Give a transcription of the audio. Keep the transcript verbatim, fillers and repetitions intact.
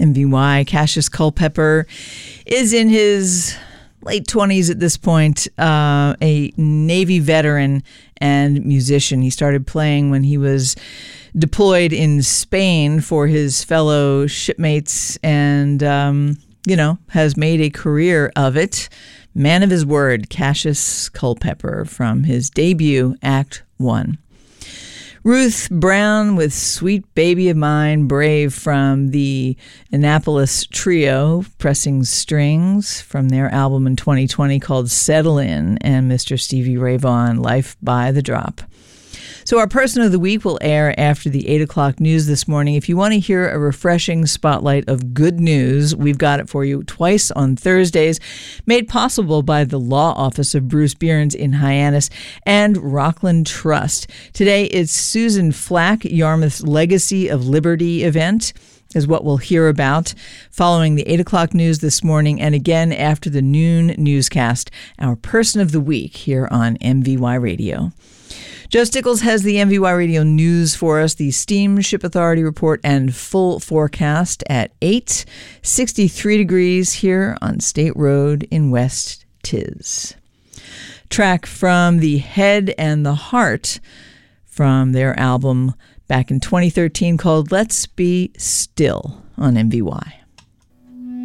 M V Y. Cassius Culpepper is in his late twenties at this point, uh, a Navy veteran and musician. He started playing when he was deployed in Spain for his fellow shipmates and, um, you know, has made a career of it. Man of his word, Cassius Culpepper, from his debut, Act One. Ruth Brown with Sweet Baby of Mine, Brave, from the Annapolis Trio, pressing strings from their album in twenty twenty called Settle In, and Mister Stevie Ray Vaughan, Life by the Drop. So our Person of the Week will air after the eight o'clock news this morning. If you want to hear a refreshing spotlight of good news, we've got it for you twice on Thursdays, made possible by the law office of Bruce Byrnes in Hyannis and Rockland Trust. Today it's Susan Flack, Yarmouth's Legacy of Liberty event is what we'll hear about following the eight o'clock news this morning, and again after the noon newscast, our Person of the Week here on M V Y Radio. Joe Stickles has the M V Y Radio news for us, the Steamship Authority report and full forecast at eight, sixty-three degrees here on State Road in West Tiz. Track from The Head and the Heart from their album back in twenty thirteen called Let's Be Still on M V Y.